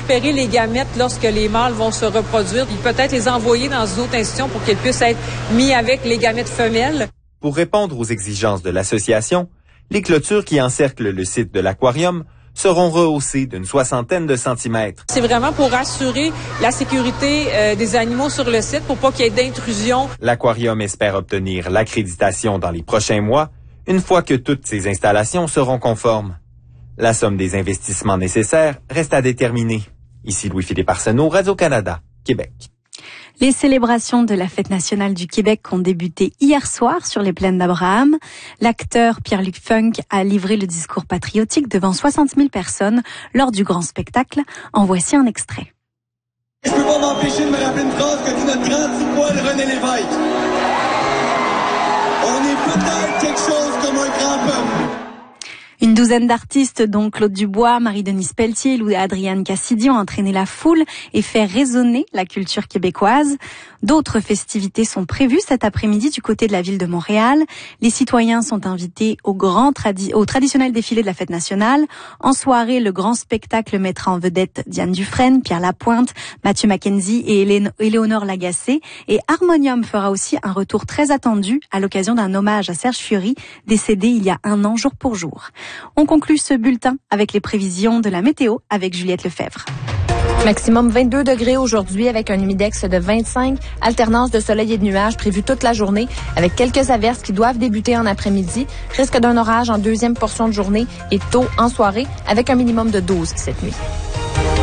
récupérer les gamètes lorsque les mâles vont se reproduire, puis peut-être les envoyer dans une autre institution pour qu'ils puissent être mis avec les gamètes femelles. Pour répondre aux exigences de l'association, les clôtures qui encerclent le site de l'aquarium seront rehaussées d'une 60aine de centimètres. C'est vraiment pour assurer la sécurité des animaux sur le site, pour pas qu'il y ait d'intrusion. L'aquarium espère obtenir l'accréditation dans les prochains mois, une fois que toutes ces installations seront conformes. La somme des investissements nécessaires reste à déterminer. Ici Louis-Philippe Arsenault, Radio-Canada, Québec. Les célébrations de la Fête nationale du Québec ont débuté hier soir sur les plaines d'Abraham. L'acteur Pierre-Luc Funk a livré le discours patriotique devant 60 000 personnes lors du grand spectacle. En voici un extrait. Je peux pas m'empêcher de me rappeler une phrase que dit notre grand petit poil René Lévesque. On est peut-être quelque chose comme un grand peuple. Une douzaine d'artistes, dont Claude Dubois, Marie-Denise Pelletier ou Adrienne Cassidy, ont entraîné la foule et fait résonner la culture québécoise. D'autres festivités sont prévues cet après-midi du côté de la ville de Montréal. Les citoyens sont invités au traditionnel défilé de la Fête nationale. En soirée, le grand spectacle mettra en vedette Diane Dufresne, Pierre Lapointe, Mathieu Mackenzie et Éléonore Lagacé. Et Harmonium fera aussi un retour très attendu à l'occasion d'un hommage à Serge Fiori, décédé il y a 1 an jour pour jour. On conclut ce bulletin avec les prévisions de la météo avec Juliette Lefebvre. Maximum 22 degrés aujourd'hui avec un humidex de 25. Alternance de soleil et de nuages prévue toute la journée avec quelques averses qui doivent débuter en après-midi. Risque d'un orage en deuxième portion de journée et tôt en soirée avec un minimum de 12 cette nuit.